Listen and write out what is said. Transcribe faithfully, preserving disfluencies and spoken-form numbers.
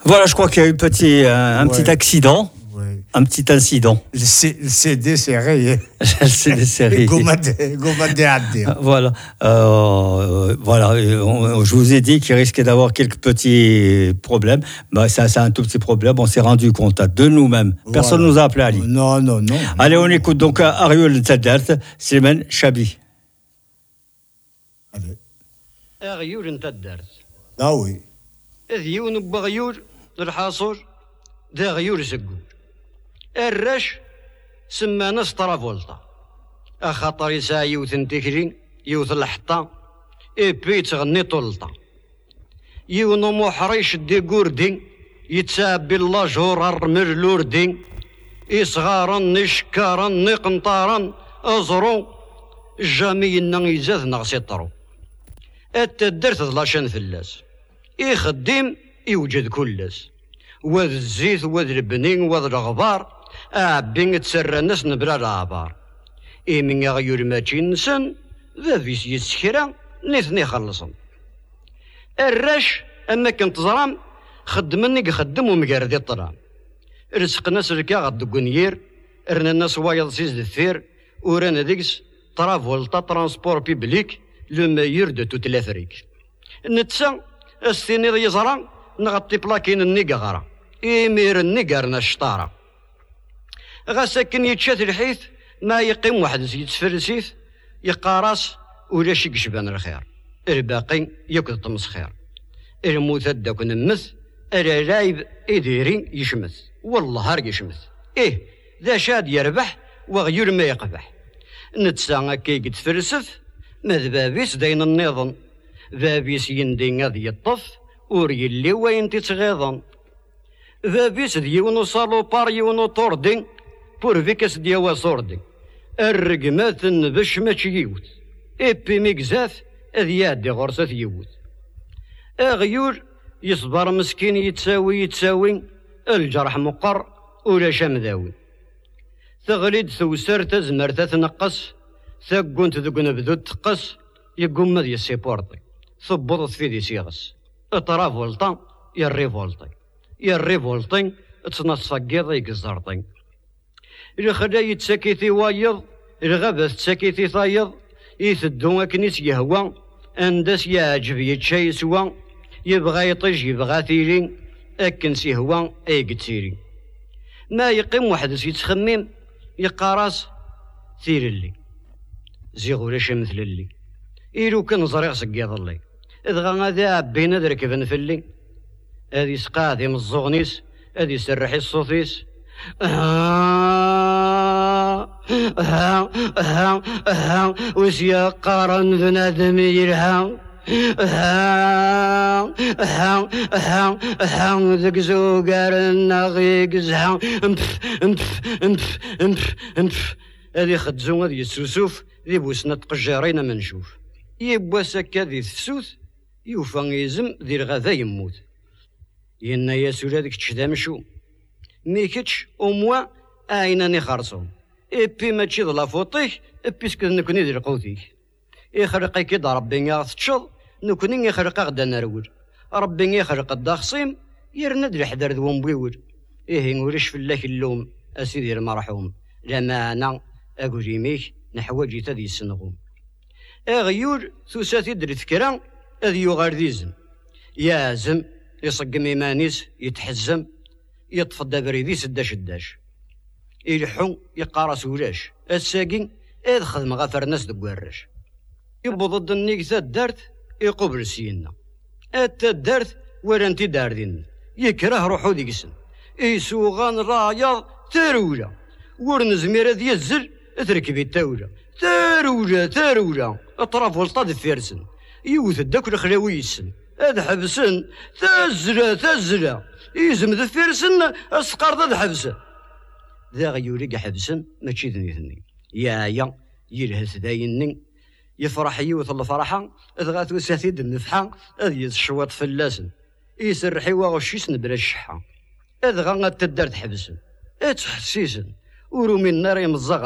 Voilà, je crois qu'il y a eu petit, euh, un Ouais. petit accident. Ouais. Un petit incident. Le, C- le C D c'est rayé. C'est des séries. Gomadé. Voilà. Euh, voilà. Et on- je vous ai dit qu'il risquait d'avoir quelques petits problèmes. Bah, ça, c'est un tout petit problème. On s'est rendu compte hein, de nous-mêmes. Personne ne Voilà. nous a appelé Ali. Non, non, non. Allez, on écoute donc Ariel Tadert, Slimane Chabi. Allez. أغيور انت الدرس Ah oui. ذيون بغيور الحاصور ذا غيور سقور الرش سمانا سترافولتا أخاطر يسعى يوث انتكرين يوث الحطة إبي تغني طولتا يونو محريش دي قوردين يتساب بالله جور مرلوردين إصغارا نشكارا نقنطارا أزرو جامي النغيزات نغسيطرو التدرت ضلاشان فلاس يخدم يوجد كلاس وذ الزيت وذ البنين وذ الغبار أعبين تسرى الناس نبرا العبار إيمن غيور ماشي نسن ذا فيس يسكرا نيثني خلصن الراش أما كنت زرام خدمني خدم ومقاردي الطرام رزق ناس ركا غد قنير رنا الناس وايض سيز دثير ورانا ديكس ترافولتا ترانسبور بيبليك لو مايور دو توت لافريك نتسا استيني ذي زرا نغطي بلاكين النيقغرا إيمير النيقرنا الشطارة غاساكن يتشات الحيث ما يقيم واحد يتفرسيث يقاراس ولا شي قشبان الخير الباقي يكذ تمسخير الموت داك نمث ألا رايب إديرين يشمث والله هار يشمث إيه ذا شاد يربح وغير ما يقبح نتسا كي قد فرسف ماذ بابيس دين النظام بابيس يندين غادي يطف وري اللي وين تتغيظن بابيس ديونو صالوبار يونو طوردين بور فيكاس ديوا صوردين الرقمات نبش ماشي يوت إبي ميكزاف أذ يعدي غرسة يوت أغيور يصبر مسكين يتساوي يتساوي الجرح مقر ولا شمذاوي تغليد ثوسر تزمر تتنقص ثقون تذقون بدو تقص يقوم مذ يسيبورتي ثبضت في دي سيغس اترافولتا يا الريفولتي يا الريفولتي تنصقيض يقزرطي الخلا يتساكيثي وايض الغابة تساكيثي ثايض يثدو أكنيس يهوى أندس يعجب يتشاي سوا يبغى يطج يبغى ثيرين أكن سيهوى أي قتيرين ما يقيم واحد يتخمم يقاراس ثير اللي زيغو لاش مثل اللي إيرو كان زريغ سقيض اللي إذا غادا عبينا دركبن في اللي هذي سقاذي من الزغنيس هذي سرحي الصوتيس وسيا قارن بنادم يرها ذك زوقار النغيق زها امف امف امف امف امف هذي خدزو هذي السوسوف ذي بوسنا تقجارين ما نشوف يبوا سكا ذي الثسوث يوفا يزم ذي الغذا يموت ينا ياسو هذيك تشدا شو ميكتش أموا أيناني خرصهم إبي ما تشيض لا فوطيك إبيسك نكوني دير قوتيك يخرقي كيدا ربي يغث تشض نكوني يخرق غدا نرول ربي يخرق الداخصيم يرند الحذر ذو مبيول إيه نوريش في الله اللوم أسيدي المرحوم لما أنا أقول يميك نحوجي تذي السنغوم أغيور ثوساتي دري فكرا أذي يغار ديزم يازم يصقم إيمانيس يتحزم يطفى دابريدي سداش الداش يلحو يقارس ولاش الساقين إذ خدم غفر ناس دقوارش يبو ضد النيك دارت يقبل سينا أتا دارت ولا انتي داردين يكره روحو ديك السن يسوغان رايض تارولا ورنزمير ذي الزل تركبي التاولة تارولا تارولا اطراف ولطاد فيرسن يوث الداكل خلاوي السن هذا حبسن تزلا تزلا يزم ذا فيرسن اسقار ذا حبسن ذا غيوريق حبسن ماشي ذني يا يا يلهث دايني يفرح يوث الفرحة إذ غاثو ساتيد النفحة إذ يتشوط فلاسن يسرحي وغشيسن بلا الشحة إذ غا تدار تحبسن إتحسيسن ورومي النار يمزغ